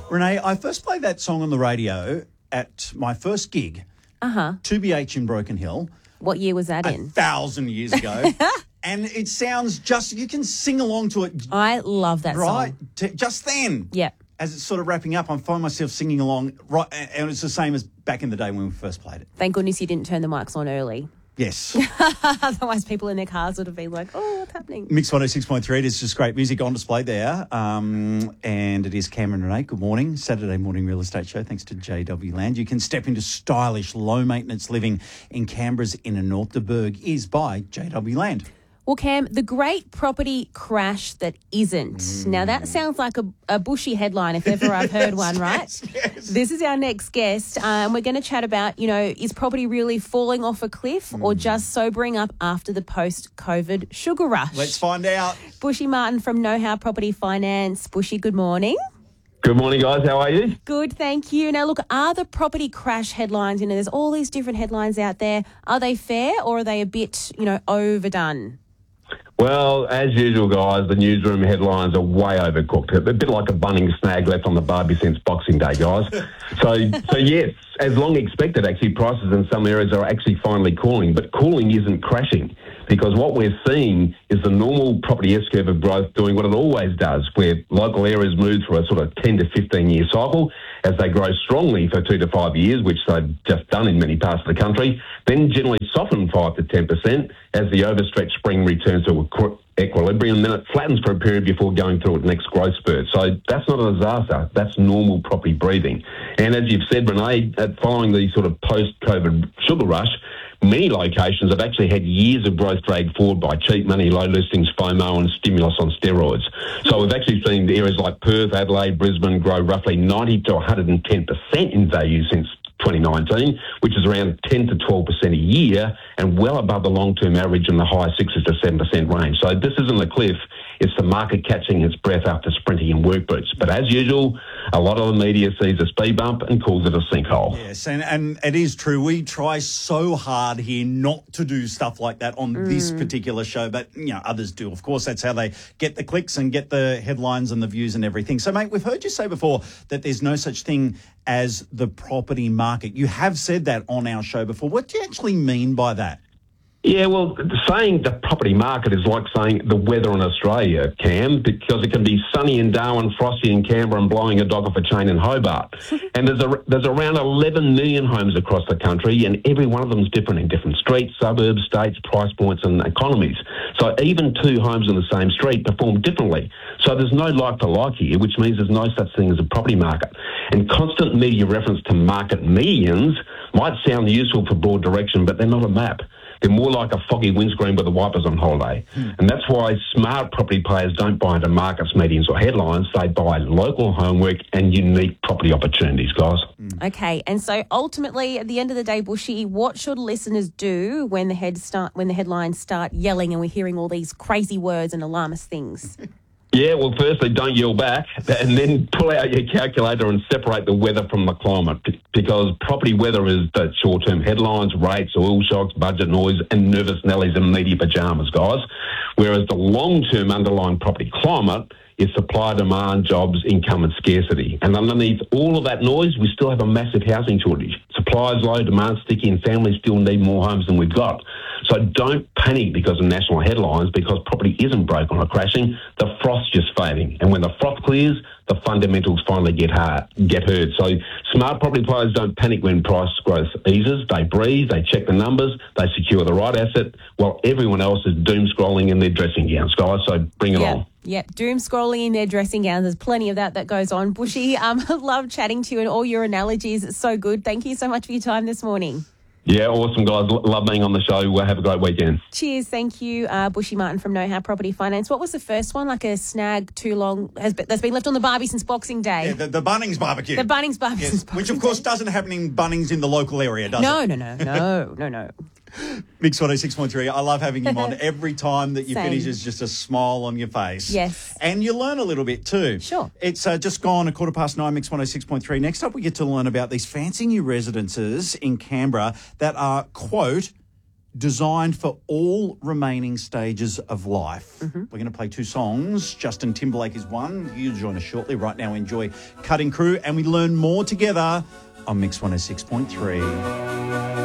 Renee, I first played that song on the radio at my first gig, 2BH in Broken Hill. What year was that in? 1,000 years ago. And it sounds you can sing along to it. I love that right? song. Just then. Yeah. As it's sort of wrapping up, I find myself singing along, right, and it's the same as back in the day when we first played it. Thank goodness you didn't turn the mics on early. Yes. Otherwise, people in their cars would have been like, oh, what's happening? Mix 106.3, it is just great music on display there. And it is Cameron and Renee. Good morning. Saturday morning real estate show, thanks to JW Land. You can step into stylish, low-maintenance living in Canberra's inner north. The Berg is by JW Land. Well, Cam, the great property crash that isn't. Now, that sounds like a bushy headline if ever I've heard one, right? Yes. This is our next guest, and we're going to chat about, is property really falling off a cliff or just sobering up after the post-COVID sugar rush? Let's find out. Bushy Martin from Know How Property Finance. Bushy, good morning. Good morning, guys. How are you? Good, thank you. Now, look, are the property crash headlines, there's all these different headlines out there. Are they fair or are they a bit, overdone? Well, as usual, guys, the newsroom headlines are way overcooked. A bit like a Bunnings snag left on the barbie since Boxing Day, guys. So yes, as long expected, actually, prices in some areas are actually finally cooling, but cooling isn't crashing because what we're seeing is the normal property S-curve of growth doing what it always does, where local areas move through a sort of 10 to 15-year cycle as they grow strongly for 2 to 5 years, which they've just done in many parts of the country, then generally soften 5 to 10% as the overstretched spring returns to equilibrium, then it flattens for a period before going through its next growth spurt. So that's not a disaster. That's normal property breathing. And as you've said, Renee, following the sort of post-COVID sugar rush, many locations have actually had years of growth dragged forward by cheap money, low listings, FOMO and stimulus on steroids. So we've actually seen areas like Perth, Adelaide, Brisbane grow roughly 90 to 110% in value since 2019, which is around 10 to 12% a year and well above the long-term average in the high 6s to 7% range. So this isn't a cliff. It's the market catching its breath after sprinting in work boots. But as usual, a lot of the media sees a speed bump and calls it a sinkhole. Yes, and it is true. We try so hard here not to do stuff like that on this particular show, but, others do. Of course, that's how they get the clicks and get the headlines and the views and everything. So, mate, we've heard you say before that there's no such thing as the property market. You have said that on our show before. What do you actually mean by that? Yeah, well, saying the property market is like saying the weather in Australia, Cam, because it can be sunny in Darwin, frosty in Canberra and blowing a dog off a chain in Hobart. And there's around 11 million homes across the country and every one of them is different in different streets, suburbs, states, price points and economies. So even two homes in the same street perform differently. So there's no like-for-like here, which means there's no such thing as a property market. And constant media reference to market medians might sound useful for broad direction, but they're not a map. They're more like a foggy windscreen with the wipers on holiday. And that's why smart property players don't buy into markets, medians or headlines. They buy local homework and unique property opportunities, guys. Okay, and so ultimately, at the end of the day, Bushy, what should listeners do when the headlines start yelling and we're hearing all these crazy words and alarmist things? Yeah, well, firstly, don't yell back and then pull out your calculator and separate the weather from the climate because property weather is the short-term headlines, rates, oil shocks, budget noise and nervous Nellies in media pyjamas, guys. Whereas the long-term underlying property climate is supply, demand, jobs, income and scarcity. And underneath all of that noise, we still have a massive housing shortage. Supply is low, demand sticky and families still need more homes than we've got. So don't panic because of national headlines because property isn't broken or crashing. The frost's just fading. And when the frost clears, the fundamentals finally get heard. So smart property players don't panic when price growth eases. They breathe, they check the numbers, they secure the right asset while everyone else is doom scrolling in their dressing gowns, guys. So bring it on. Yep, doom scrolling in their dressing gowns. There's plenty of that goes on. Bushy, love chatting to you and all your analogies. It's so good. Thank you so much for your time this morning. Yeah, awesome, guys. Love being on the show. Have a great weekend. Cheers. Thank you, Bushy Martin from Know How Property Finance. What was the first one? Like a snag too long that's been left on the barbie since Boxing Day? Yeah, the Bunnings barbecue. The Bunnings barbecue. Yes, which, of course, doesn't happen in Bunnings in the local area, does it? No. Mix 106.3. I love having him on. Every time that you Same. finish is just a smile on your face. Yes. And you learn a little bit too. Sure. It's just gone 9:15, Mix 106.3. Next up, we get to learn about these fancy new residences in Canberra that are, quote, designed for all remaining stages of life. We're going to play 2 songs. Justin Timberlake is one. You'll join us shortly. Right now, enjoy Cutting Crew, and we learn more together on Mix 106.3.